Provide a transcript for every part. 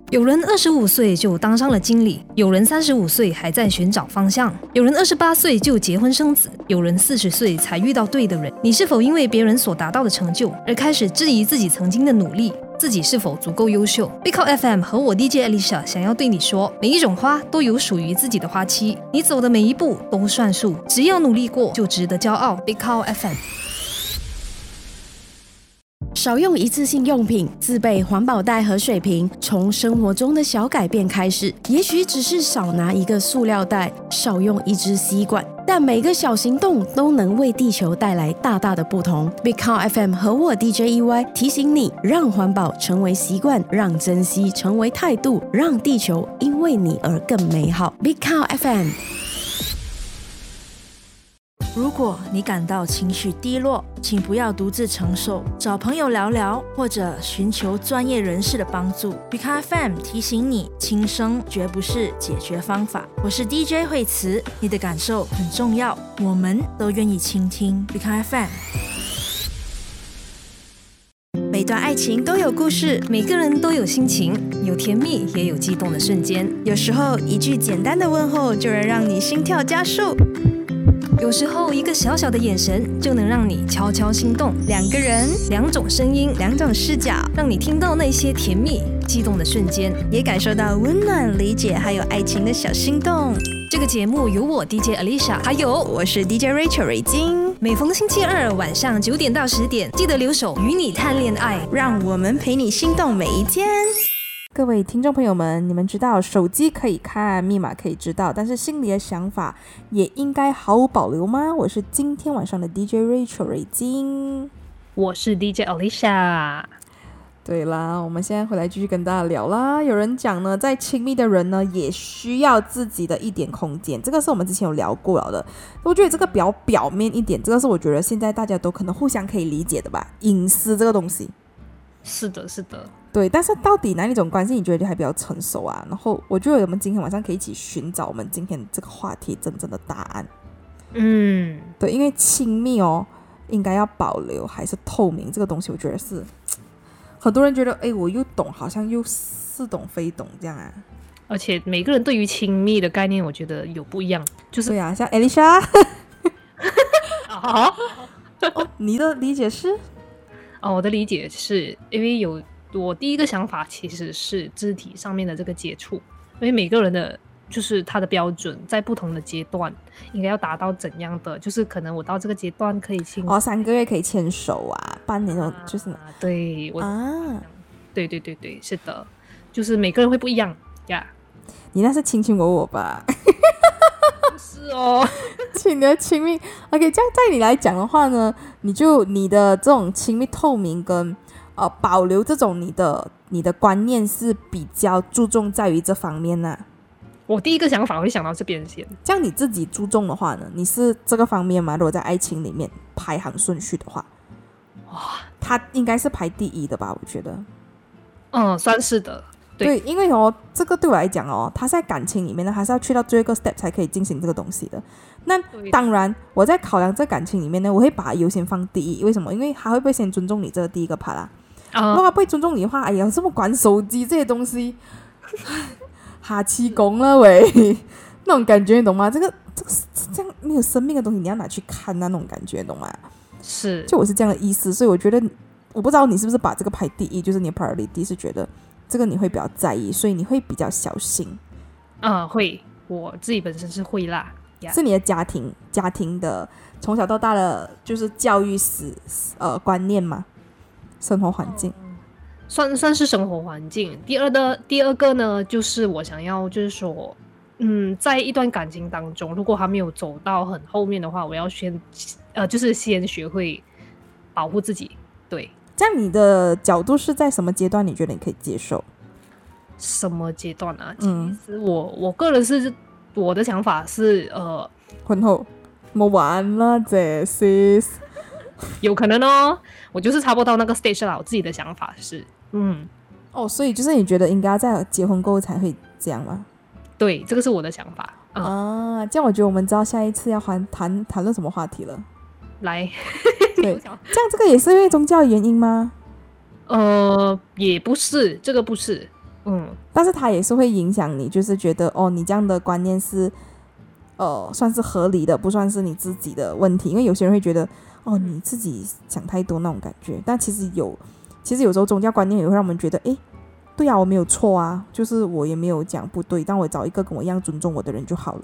有人25岁就当上了经理，有人35岁还在寻找方向，有人28岁就结婚生子，有人40岁才遇到对的人。你是否因为别人所达到的成就而开始质疑自己曾经的努力？自己是否足够优秀？ Big Call FM 和我 DJ Alicia 想要对你说，每一种花都有属于自己的花期，你走的每一步都算数，只要努力过就值得骄傲。 Big Call FM。 少用一次性用品，自备环保袋和水瓶，从生活中的小改变开始。也许只是少拿一个塑料袋，少用一支吸管，但每个小行动都能为地球带来大大的不同。Big Call FM 和我 DJ EY 提醒你，让环保成为习惯，让珍惜成为态度，让地球因为你而更美好。Big Call FM。 如果你感到情绪低落，请不要独自承受，找朋友聊聊，或者寻求专业人士的帮助。Big FM 提醒你，轻生绝不是解决方法。我是 DJ 惠慈，你的感受很重要，我们都愿意倾听。Big FM。每段爱情都有故事， 每个人都有心情，有甜蜜也有激动的瞬间。 有时候一句简单的问候就能让你心跳加速， 有时候一个小小的眼神就能让你悄悄心动。 两个人， 两种声音， 两种视角， 让你听到那些甜蜜激动的瞬间， 也感受到温暖、理解还有爱情的小心动。 这个节目由我 DJ Alicia 还有我是 DJ Rachel 瑞金， 每逢星期二晚上9点到10点，记得留守与你谈恋爱， 让我们陪你心动每一天。 各位听众朋友们，你们知道手机可以看，密码可以知道，但是心里的想法也应该毫无保留吗？我是今天晚上的 DJ Rachel 瑞金， 我是 DJ Alicia。 对啦，我们现在回来继续跟大家聊啦。有人讲呢，在亲密的人呢，也需要自己的一点空间，这个是我们之前有聊过了的。我觉得这个比较表面一点，这个是我觉得现在大家都可能互相可以理解的吧，隐私这个东西。 是的，是的。 对，但是到底哪一种关系你觉得还比较成熟啊？然后我觉得我们今天晚上可以一起寻找我们今天这个话题真正的答案。对，因为亲密哦，应该要保留还是透明这个东西，我觉得是很多人觉得，哎，我又懂，好像又似懂非懂这样啊。 而且每个人对于亲密的概念，我觉得有不一样。就是对啊，像 Alicia 哦， 你的理解是？ 我的理解是因为我第一个想法其实是肢体上面的这个接触，因为每个人的就是他的标准在不同的阶段应该要达到怎样的，就是可能我到这个阶段可以亲 3个月可以牵手啊，半年就是对对对对对，是的，就是每个人会不一样呀。 你那是卿卿我我吧？ 是哦， 你的亲密 OK， 这样在你来讲的话呢，你的这种亲密透明跟保留这种你的观念是比较注重在于这方面呢？ 我第一个想法会想到这边先。 这样你自己注重的话呢，你是这个方面吗？如果在爱情里面排行顺序的话，哇，它应该是排第一的吧？我觉得， 算是的。 对，因为这个对我来讲它在感情里面呢，还是要去到最后一个 step 才可以进行这个东西的。那当然，我在考量这感情里面呢，我会把它优先放第一。为什么？因为他会不会先尊重你这个第一个 part 啦？如果他不会尊重你的话，哎呀，这么管手机这些东西，哈气功了喂，那种感觉你懂吗？这样没有生命的东西，你要拿去看那种感觉，懂吗？ 是， 就我是这样的意思，所以我觉得，我不知道你是不是把这个排第一，就是你的 priority 是觉得这个你会比较在意，所以你会比较小心。 会，我自己本身是会啦。 是你的家庭的从小到大的就是教育观念吗？生活环境， 算是生活环境。第二个呢，就是我想要就是说，在一段感情当中，如果还没有走到很后面的话，我要就是先学会保护自己。对， 这样你的角度是在什么阶段？你觉得你可以接受？ 什么阶段啊？其实我个人是我的想法是婚后冇玩啦，这是有可能哦。我就是差不多到那个 stage 了，我自己的想法是所以就是你觉得应该在结婚过后才会这样吗？ 对，这个是我的想法这样我觉得我们知道下一次要谈论什么话题了。 来对，这样这个也是因为宗教原因吗？ 也不是，这个不是但是它也是会影响你，就是觉得你这样的观念是算是合理的，不算是你自己的问题。因为有些人会觉得你自己想太多那种感觉，但其实有时候宗教观念也会让我们觉得对啊，我没有错啊，就是我也没有讲不对，但我找一个跟我一样尊重我的人就好了。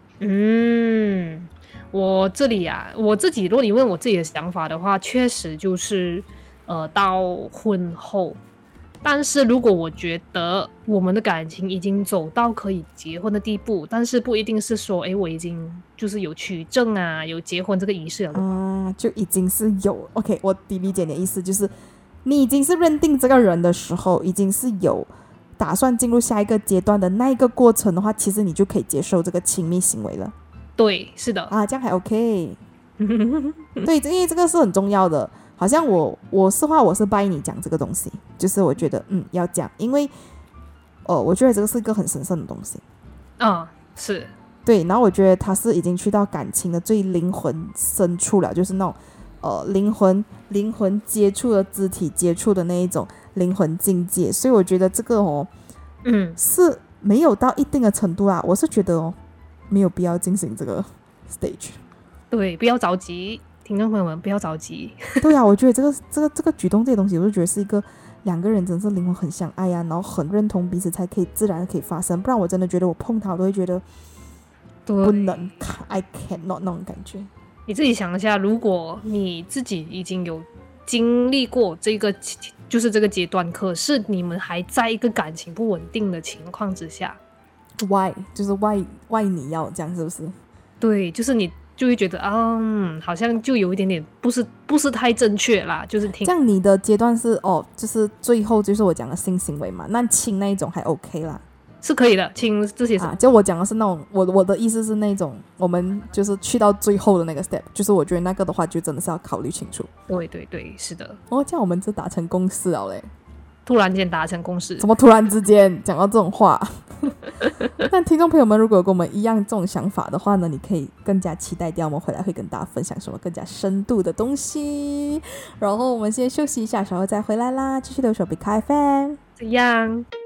我这里我自己如果你问我自己的想法的话，确实就是到婚后，但是如果我觉得我们的感情已经走到可以结婚的地步，但是不一定是说我已经就是有取证啊，有结婚这个仪式了就已经是有 OK， 我理解你的意思，就是你已经是认定这个人的时候，已经是有打算进入下一个阶段的那一个过程的话，其实你就可以接受这个亲密行为了。 对，是的这样还 OK 对，因为这个是很重要的。好像我是拜你讲这个东西，就是我觉得要讲，因为我觉得这个是一个很神圣的东西是对。然后我觉得它是已经去到感情的最灵魂深处了，就是那种灵魂接触的肢体接触的那一种灵魂境界。所以我觉得这个是没有到一定的程度我是觉得没有必要进行这个 stage。 对，不要着急，听众朋友们不要着急。 对我觉得这个举动这些东西，我就觉得是一个两个人真是灵魂很相爱然后很认同彼此才可以自然可以发生，不然我真的觉得我碰它我都会觉得不能 I cannot 那种感觉。 你自己想一下，如果你自己已经有经历过这个就是这个阶段，可是你们还在一个感情不稳定的情况之下， why 就是 why 你要这样，是不是？ 对，就是你就会觉得好像就有一点点不是太正确啦，就是这样。你的阶段是就是最后就是我讲的性行为嘛，那亲那一种还 OK 啦， 是可以的，亲这些就我讲的是那种我的意思是那种我们就是去到最后的那个 step， 就是我觉得那个的话就真的是要考虑清楚。 对对对，是的。 这样我们就达成共识了嘞。 突然间达成共识， 怎么突然之间讲到这种话？但听众朋友们如果有跟我们一样这种想法的话呢，你可以更加期待掉我们回来会跟大家分享什么更加深度的东西。然后我们先休息一下，稍后再回来啦，继续留守 Big FM。 这样。